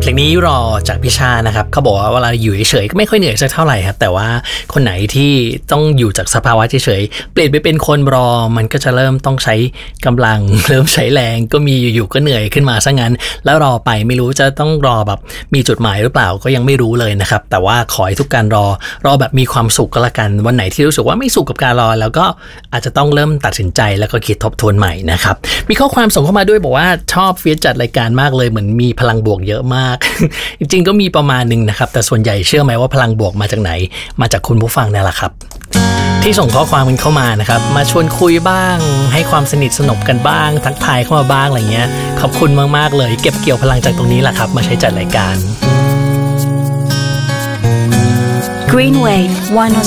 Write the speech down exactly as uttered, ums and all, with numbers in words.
เพลงนี้รอจากพิชานะครับเขาบอกว่าเวลาอยู่เฉยๆก็ไม่ค่อยเหนื่อยสักเท่าไหร่ครับแต่ว่าคนไหนที่ต้องอยู่จากสภาวะเฉยๆเปลี่ยนไปเป็นคนรอมันก็จะเริ่มต้องใช้กำลัง เริ่มใช้แรงก็มีอยู่ๆก็เหนื่อยขึ้นมาซะงั้นแล้วรอไปไม่รู้จะต้องรอแบบมีจุดหมายหรือเปล่าก็ยังไม่รู้เลยนะครับแต่ว่าขอให้ทุกการรอรอแบบมีความสุขก็แล้วกันวันไหนที่รู้สึกว่าไม่สุขกับการรอแล้วก็อาจจะต้องเริ่มตัดสินใจแล้วก็คิดทบทวนใหม่นะครับมีข้อความส่งเข้ามาด้วยบอกว่าชอบเฟียสจัดรายการมากเลยเหมือนมีพลังบวกเยอะมาก จริงๆก็มีประมาณนึงนะครับแต่ส่วนใหญ่เชื่อไหมว่าพลังบวกมาจากไหนมาจากคุณผู้ฟังนั่นแหละครับที่ส่งข้อความกันเข้ามานะครับมาชวนคุยบ้างให้ความสนิทสนมกันบ้างทักทายเข้ามาบ้างอะไรเงี้ยขอบคุณมากๆเลยเก็บเกี่ยวพลังจากตรงนี้แหละครับมาใช้จัดรายการ Green Wave หนึ่ง